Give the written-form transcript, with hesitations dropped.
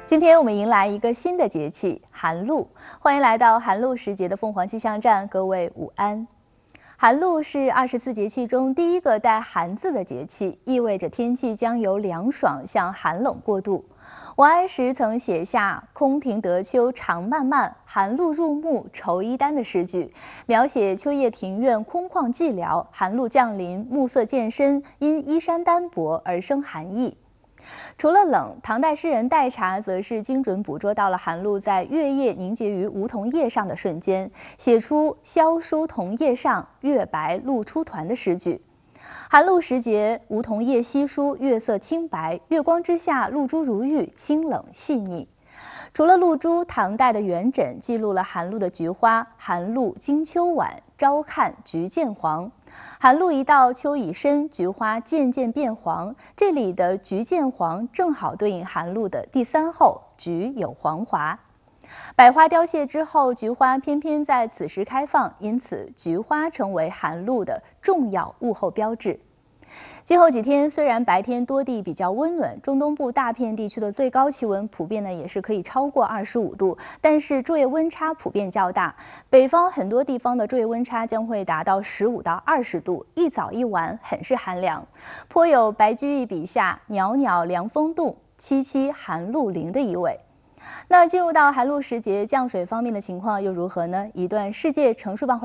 今天我们迎来一个新的节气寒露，欢迎来到寒露时节的凤凰气象站，各位午安。寒露是24节气中第一个带寒字的节气，意味着天气将由凉爽向寒冷过渡。王安石曾写下“空庭得秋长漫漫，寒露入暮愁衣单”的诗句，描写秋夜庭院空旷寂寥，寒露降临，暮色渐深，因衣衫单薄而生寒意。除了冷，唐代诗人代茶则是精准捕捉到了寒露在月夜凝结于梧桐叶上的瞬间，写出“萧疏桐叶上，月白露出团”的诗句。寒露时节，梧桐叶稀疏，月色清白，月光之下，露珠如玉，清冷细腻。除了露珠，唐代的元稹记录了寒露的菊花：寒露惊秋晚，朝看菊渐黄。寒露一到，秋已深，菊花渐渐变黄。这里的菊渐黄正好对应寒露的第三候，菊有黄华。百花凋谢之后，菊花偏偏在此时开放，因此菊花成为寒露的重要物候标志。今后几天虽然白天多地比较温暖，中东部大片地区的最高气温普遍也是可以超过25度，但是昼夜温差普遍较大。北方很多地方的昼夜温差将会达到15到20度，一早一晚很是寒凉，颇有白居易笔下“袅袅凉风动，凄凄寒露临”的意味。那进入到寒露时节，降水方面的情况又如何呢？一段世界乘数棒